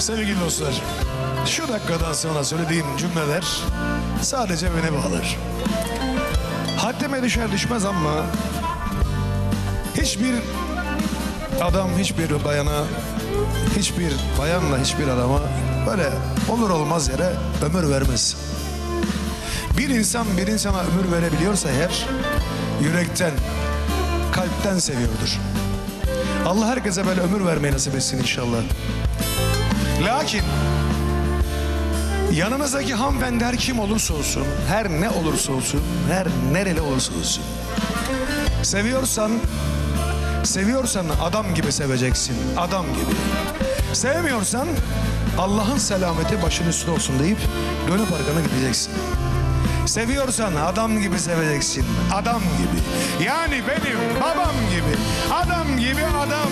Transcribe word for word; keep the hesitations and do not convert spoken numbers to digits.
Sevgili dostlar, şu dakikadan sonra söylediğim cümleler sadece beni bağlar. Haddime düşer düşmez ama hiçbir adam hiçbir bayana, hiçbir bayanla hiçbir adama böyle olur olmaz yere ömür vermez. Bir insan bir insana ömür verebiliyorsa eğer yürekten, kalpten seviyordur. Allah herkese böyle ömür vermeyi nasip etsin inşallah. Lakin yanınızdaki hanımefendi her kim olursa olsun, her ne olursa olsun, her nereli olursa olsun, seviyorsan, seviyorsan adam gibi seveceksin, adam gibi. Sevmiyorsan Allah'ın selameti başın üstüne olsun deyip dönüp arkana gideceksin. Seviyorsan adam gibi seveceksin, adam gibi. Yani benim babam gibi, adam gibi adam.